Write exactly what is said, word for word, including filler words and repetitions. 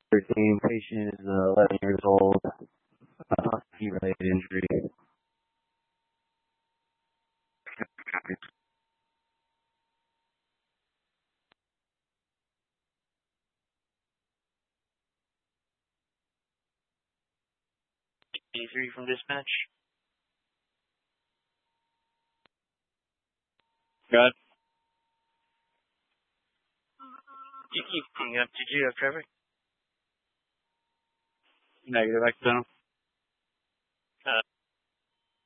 thirteen. Patient is uh, eleven years old. Uh, related injury. eighty-three from dispatch. Good. You keep picking up. Did you have traffic? Negative, accidental. Uh,